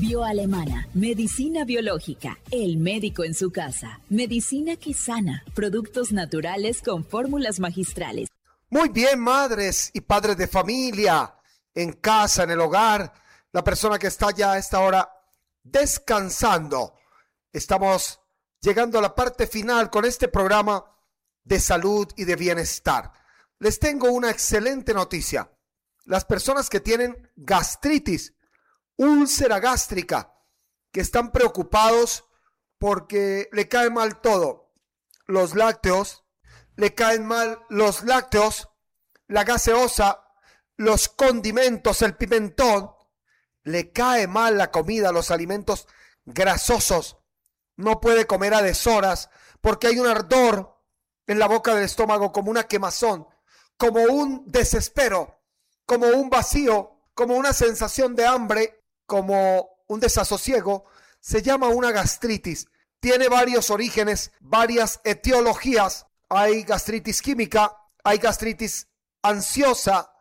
Bioalemana, medicina biológica, el médico en su casa, medicina que sana, productos naturales con fórmulas magistrales. Muy bien, madres y padres de familia, en casa, en el hogar, la persona que está ya a esta hora descansando. Estamos llegando a la parte final con este programa de salud y de bienestar. Les tengo una excelente noticia. Las personas que tienen gastritis, úlcera gástrica, que están preocupados porque le cae mal todo, los lácteos, le caen mal los lácteos, la gaseosa, los condimentos, el pimentón, le cae mal la comida, los alimentos grasosos, no puede comer a deshoras porque hay un ardor en la boca del estómago, como una quemazón, como un desespero, como un vacío, como una sensación de hambre, como un desasosiego. Se llama una gastritis. Tiene varios orígenes, varias etiologías. Hay gastritis química, hay gastritis ansiosa,